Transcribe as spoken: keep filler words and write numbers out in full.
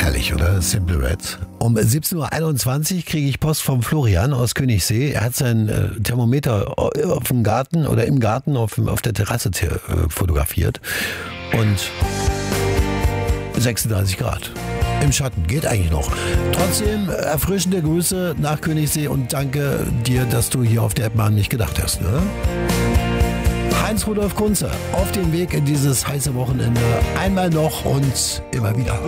Herrlich, oder? Simple Red. Um siebzehn Uhr einundzwanzig kriege ich Post vom Florian aus Königssee. Er hat sein äh, Thermometer auf dem Garten oder im Garten auf, auf der Terrasse äh, fotografiert. Und sechsunddreißig Grad. Im Schatten, geht eigentlich noch. Trotzdem erfrischende Grüße nach Königssee und danke dir, dass du hier auf der App mal an mich gedacht hast. Ne? Heinz Rudolf Kunze auf dem Weg in dieses heiße Wochenende. Einmal noch und immer wieder.